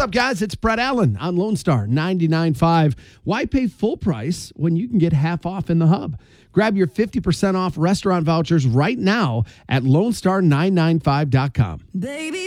up, guys? It's Brett Allen on Lone Star 99.5. Why pay full price when you can get half off in the hub? Grab your 50% off restaurant vouchers right now at LoneStar995.com. Baby.